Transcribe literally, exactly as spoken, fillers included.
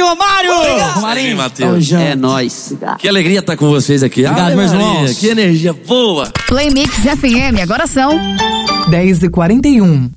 Romário! Romarinho, Matheus. É nóis. Que alegria estar com vocês aqui. Obrigado, meus irmãos. Que energia boa. Play Mix F M, agora são dez e quarenta e um.